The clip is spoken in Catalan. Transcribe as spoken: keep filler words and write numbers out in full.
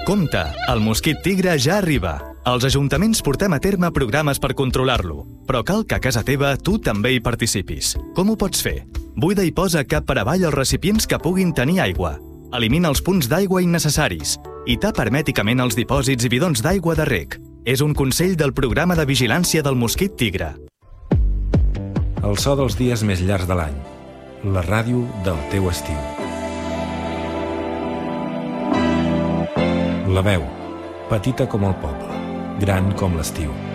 Compte, el mosquit tigre ja arriba. Els ajuntaments portem a terme programes per controlar-lo, però cal que a casa teva tu també hi participis. Com ho pots fer? Buida i posa cap per avall els recipients que puguin tenir aigua. Elimina els punts d'aigua innecessaris i tapa hermèticament els dipòsits i bidons d'aigua de reg. És un consell del programa de vigilància del mosquit tigre. El so dels dies més llargs de l'any. La ràdio del teu estiu. La veu, petita com el poble, gran com l'estiu.